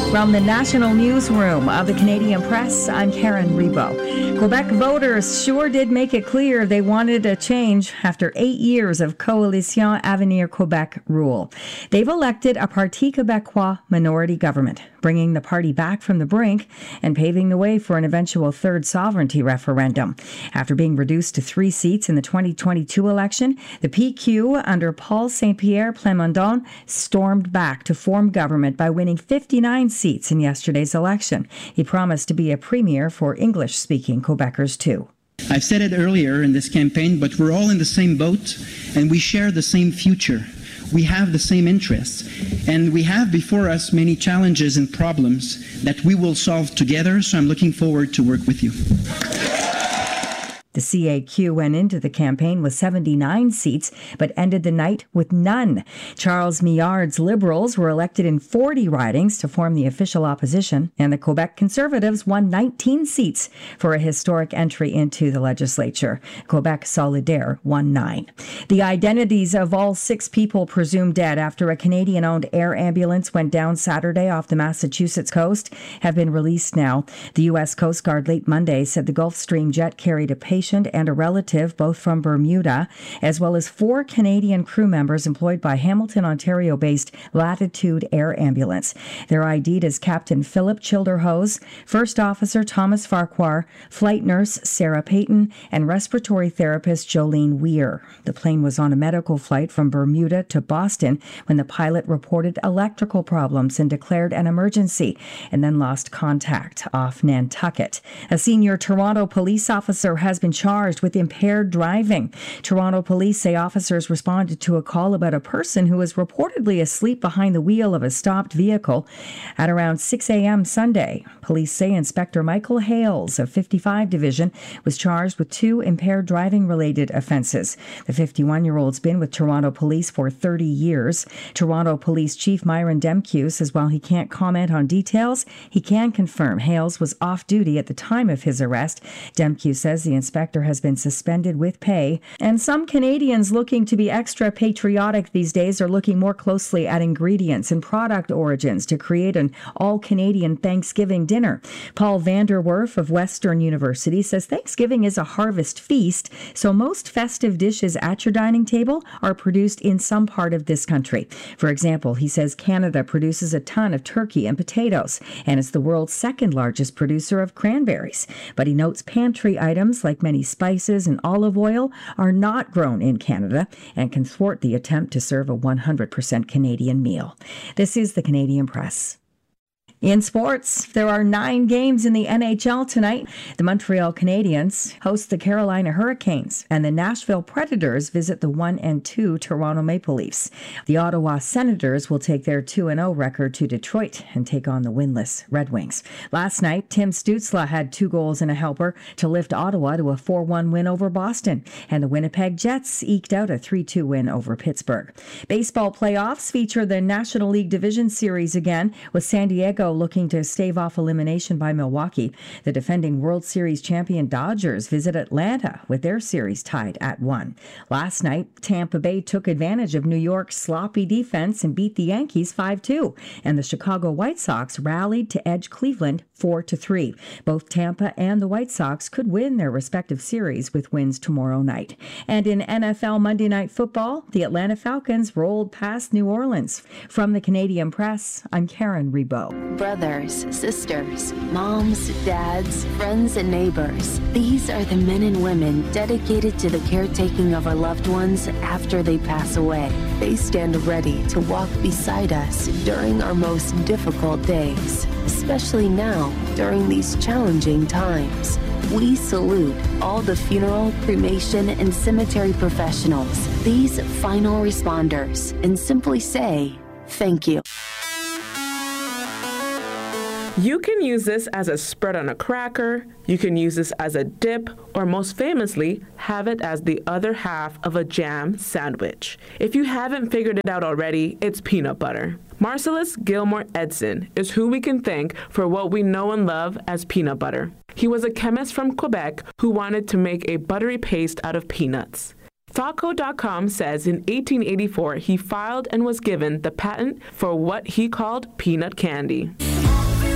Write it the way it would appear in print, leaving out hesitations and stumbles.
From the national newsroom of the Canadian Press, I'm Karen Rebo. Quebec voters sure did make it clear they wanted a change after 8 years of Coalition Avenir Quebec rule. They've elected a Parti Québécois minority government, bringing the party back from the brink and paving the way for an eventual third sovereignty referendum. After being reduced to 3 seats in the 2022 election, the PQ under Paul Saint-Pierre Plamondon stormed back to form government by winning 59 seats in yesterday's election. He promised to be a premier for English-speaking Quebecers too. I've said it earlier in this campaign, but we're all in the same boat and we share the same future. We have the same interests, and we have before us many challenges and problems that we will solve together, so I'm looking forward to work with you. The CAQ went into the campaign with 79 seats, but ended the night with none. Charles Millard's Liberals were elected in 40 ridings to form the official opposition, and the Quebec Conservatives won 19 seats for a historic entry into the legislature. Quebec Solidaire won 9. The identities of all 6 people presumed dead after a Canadian-owned air ambulance went down Saturday off the Massachusetts coast have been released now. The U.S. Coast Guard late Monday said the Gulfstream jet carried a patient and a relative, both from Bermuda, as well as 4 Canadian crew members employed by Hamilton, Ontario-based Latitude Air Ambulance. They're ID'd as Captain Philip Childerhose, First Officer Thomas Farquhar, Flight Nurse Sarah Payton, and Respiratory Therapist Jolene Weir. The plane was on a medical flight from Bermuda to Boston when the pilot reported electrical problems and declared an emergency, and then lost contact off Nantucket. A senior Toronto police officer has been charged with impaired driving. Toronto police say officers responded to a call about a person who was reportedly asleep behind the wheel of a stopped vehicle at around 6 a.m. Sunday. Police say Inspector Michael Hales of 55 Division was charged with 2 impaired driving-related offences. The 51-year-old's been with Toronto police for 30 years. Toronto Police Chief Myron Demkiw says while he can't comment on details, he can confirm Hales was off duty at the time of his arrest. Demkiw says the inspector has been suspended with pay, and some Canadians looking to be extra patriotic these days are looking more closely at ingredients and product origins to create an all-Canadian Thanksgiving dinner. Paul Vanderwerf of Western University says Thanksgiving is a harvest feast, so most festive dishes at your dining table are produced in some part of this country. For example, he says Canada produces a ton of turkey and potatoes, and is the world's second largest producer of cranberries. But he notes pantry items like many spices and olive oil are not grown in Canada and can thwart the attempt to serve a 100% Canadian meal. This is the Canadian Press. In sports, there are 9 games in the NHL tonight. The Montreal Canadiens host the Carolina Hurricanes, and the Nashville Predators visit the 1-2 Toronto Maple Leafs. The Ottawa Senators will take their 2-0 record to Detroit and take on the winless Red Wings. Last night, Tim Stützle had 2 goals and a helper to lift Ottawa to a 4-1 win over Boston, and the Winnipeg Jets eked out a 3-2 win over Pittsburgh. Baseball playoffs feature the National League Division Series again, with San Diego looking to stave off elimination by Milwaukee. The defending World Series champion Dodgers visit Atlanta with their series tied at 1. Last night, Tampa Bay took advantage of New York's sloppy defense and beat the Yankees 5-2, and the Chicago White Sox rallied to edge Cleveland 4-3. Both Tampa and the White Sox could win their respective series with wins tomorrow night. And in NFL Monday Night Football, the Atlanta Falcons rolled past New Orleans. From the Canadian Press, I'm Karen Rebo. Brothers, sisters, moms, dads, friends, and neighbors. These are the men and women dedicated to the caretaking of our loved ones after they pass away. They stand ready to walk beside us during our most difficult days, especially now during these challenging times. We salute all the funeral, cremation, and cemetery professionals, these final responders, and simply say, thank you. You can use this as a spread on a cracker, you can use this as a dip, or most famously, have it as the other half of a jam sandwich. If you haven't figured it out already, it's peanut butter. Marcellus Gilmore Edson is who we can thank for what we know and love as peanut butter. He was a chemist from Quebec who wanted to make a buttery paste out of peanuts. Thoughtco.com says in 1884 he filed and was given the patent for what he called peanut candy.